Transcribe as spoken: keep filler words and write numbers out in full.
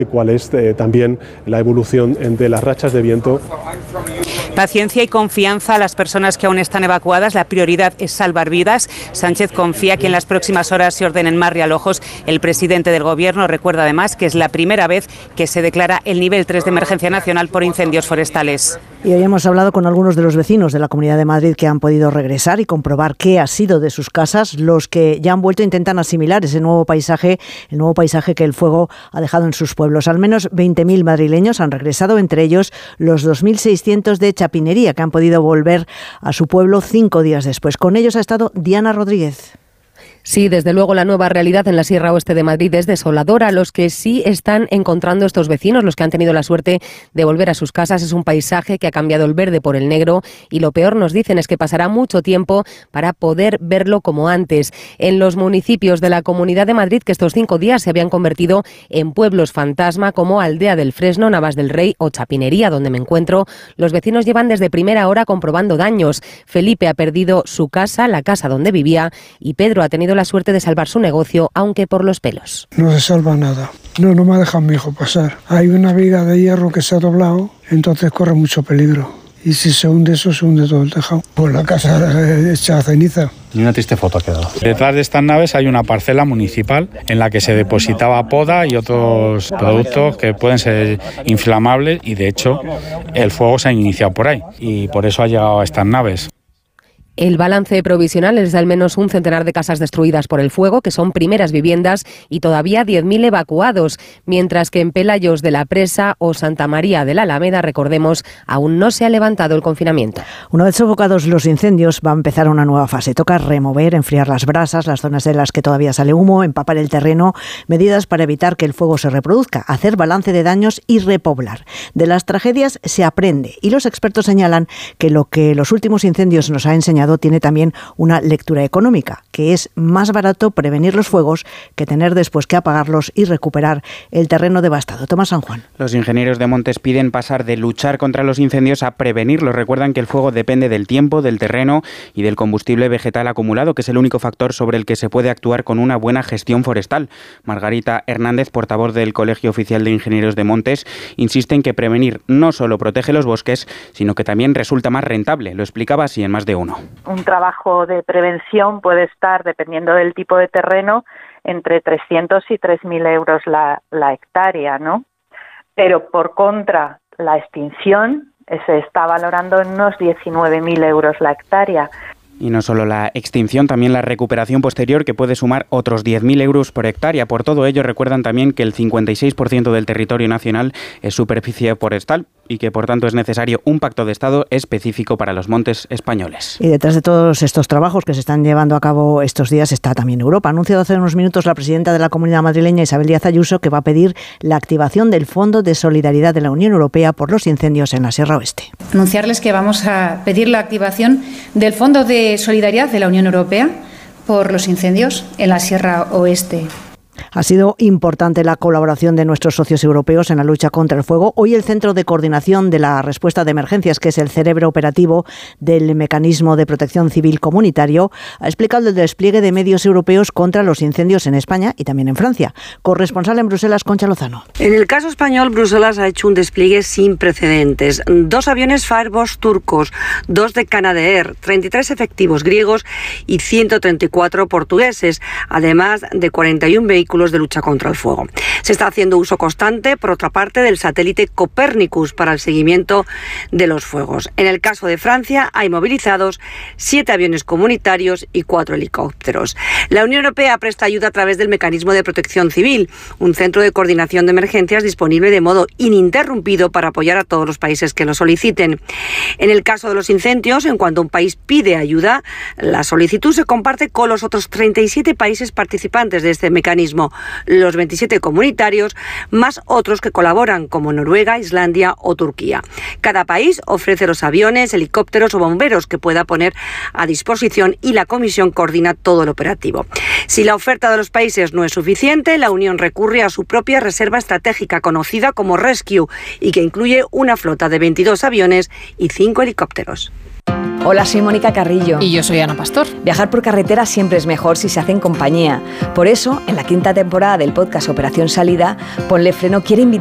cuál es eh, también la evolución de las rachas de viento. Paciencia y confianza a las personas que aún están evacuadas. La prioridad es salvar vidas. Sánchez confía que en las próximas horas se ordenen más realojos. El presidente del Gobierno recuerda además que es la primera vez que se declara el nivel tres de emergencia nacional por incendios forestales. Y hoy hemos hablado con algunos de los vecinos de la Comunidad de Madrid que han podido regresar y comprobar qué ha sido de sus casas. Los que ya han vuelto intentan asimilar ese nuevo paisaje, el nuevo paisaje que el fuego ha dejado en sus pueblos. Al menos veinte mil madrileños han regresado, entre ellos los dos mil seiscientos de Chapinería, que han podido volver a su pueblo cinco días después. Con ellos ha estado Diana Rodríguez. Sí, desde luego la nueva realidad en la Sierra Oeste de Madrid es desoladora. Los que sí están encontrando estos vecinos, los que han tenido la suerte de volver a sus casas, es un paisaje que ha cambiado el verde por el negro y lo peor, nos dicen, es que pasará mucho tiempo para poder verlo como antes. En los municipios de la Comunidad de Madrid, que estos cinco días se habían convertido en pueblos fantasma como Aldea del Fresno, Navas del Rey o Chapinería, donde me encuentro, los vecinos llevan desde primera hora comprobando daños. Felipe ha perdido su casa, la casa donde vivía, y Pedro ha tenido la suerte de salvar su negocio, aunque por los pelos. No se salva nada. No, no me ha dejado mi hijo pasar. Hay una viga de hierro que se ha doblado, entonces corre mucho peligro. Y si se hunde eso, se hunde todo el tejado. Pues la casa hecha ceniza. Y una triste foto ha quedado. Detrás de estas naves hay una parcela municipal en la que se depositaba poda y otros productos que pueden ser inflamables y de hecho el fuego se ha iniciado por ahí y por eso ha llegado a estas naves. El balance provisional es de al menos un centenar de casas destruidas por el fuego, que son primeras viviendas, y todavía diez mil evacuados, mientras que en Pelayos de la Presa o Santa María de la Alameda, recordemos, aún no se ha levantado el confinamiento. Una vez sofocados los incendios, va a empezar una nueva fase. Toca remover, enfriar las brasas, las zonas de las que todavía sale humo, empapar el terreno, medidas para evitar que el fuego se reproduzca, hacer balance de daños y repoblar. De las tragedias se aprende, y los expertos señalan que lo que los últimos incendios nos ha enseñado tiene también una lectura económica, que es más barato prevenir los fuegos que tener después que apagarlos y recuperar el terreno devastado. Tomás San Juan. Los ingenieros de Montes piden pasar de luchar contra los incendios a prevenirlos. Recuerdan que el fuego depende del tiempo, del terreno y del combustible vegetal acumulado, que es el único factor sobre el que se puede actuar con una buena gestión forestal. Margarita Hernández, portavoz del Colegio Oficial de Ingenieros de Montes, insiste en que prevenir no solo protege los bosques, sino que también resulta más rentable. Lo explicaba así en Más de Uno. Un trabajo de prevención puede estar, dependiendo del tipo de terreno, entre trescientos y tres mil euros la, la hectárea, ¿no? Pero por contra, la extinción se está valorando en unos diecinueve mil euros la hectárea. Y no solo la extinción, también la recuperación posterior, que puede sumar otros diez mil euros por hectárea. Por todo ello, recuerdan también que el cincuenta y seis por ciento del territorio nacional es superficie forestal y que, por tanto, es necesario un pacto de Estado específico para los montes españoles. Y detrás de todos estos trabajos que se están llevando a cabo estos días está también Europa. Ha anunciado hace unos minutos la presidenta de la Comunidad Madrileña, Isabel Díaz Ayuso, que va a pedir la activación del Fondo de Solidaridad de la Unión Europea por los incendios en la Sierra Oeste. Anunciarles que vamos a pedir la activación del Fondo de Solidaridad de la Unión Europea por los incendios en la Sierra Oeste. Ha sido importante la colaboración de nuestros socios europeos en la lucha contra el fuego. Hoy el Centro de Coordinación de la Respuesta de Emergencias, que es el cerebro operativo del Mecanismo de Protección Civil Comunitario, ha explicado el despliegue de medios europeos contra los incendios en España y también en Francia. Corresponsal en Bruselas, Concha Lozano. En el caso español, Bruselas ha hecho un despliegue sin precedentes. Dos aviones Firebus turcos, dos de Canadair, treinta y tres efectivos griegos y ciento treinta y cuatro portugueses, además de cuarenta y uno vehículos de lucha contra el fuego. Se está haciendo uso constante, por otra parte, del satélite Copernicus para el seguimiento de los fuegos. En el caso de Francia, hay movilizados siete aviones comunitarios y cuatro helicópteros. La Unión Europea presta ayuda a través del Mecanismo de Protección Civil, un centro de coordinación de emergencias disponible de modo ininterrumpido para apoyar a todos los países que lo soliciten. En el caso de los incendios, en cuanto un país pide ayuda, la solicitud se comparte con los otros treinta y siete países participantes de este mecanismo, los veintisiete comunitarios, más otros que colaboran, como Noruega, Islandia o Turquía. Cada país ofrece los aviones, helicópteros o bomberos que pueda poner a disposición y la Comisión coordina todo el operativo. Si la oferta de los países no es suficiente, la Unión recurre a su propia reserva estratégica, conocida como Rescue, y que incluye una flota de veintidós aviones y cinco helicópteros. Hola, soy Mónica Carrillo. Y yo soy Ana Pastor. Viajar por carretera siempre es mejor si se hace en compañía. Por eso, en la quinta temporada del podcast Operación Salida, Ponle Freno quiere invitar